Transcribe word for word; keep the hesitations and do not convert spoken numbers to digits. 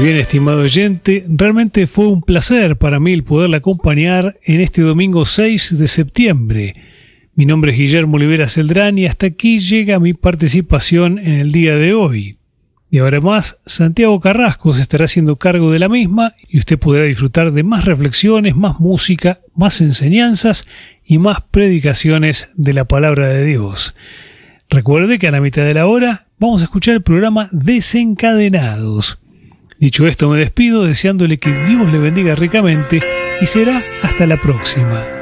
Muy bien, estimado oyente, realmente fue un placer para mí el poderla acompañar en este domingo seis de septiembre. Mi nombre es Guillermo Olivera Celdrán y hasta aquí llega mi participación en el día de hoy. Y ahora más, Santiago Carrasco se estará haciendo cargo de la misma y usted podrá disfrutar de más reflexiones, más música, más enseñanzas y más predicaciones de la palabra de Dios. Recuerde que a la mitad de la hora vamos a escuchar el programa Desencadenados. Dicho esto, me despido deseándole que Dios le bendiga ricamente y será hasta la próxima.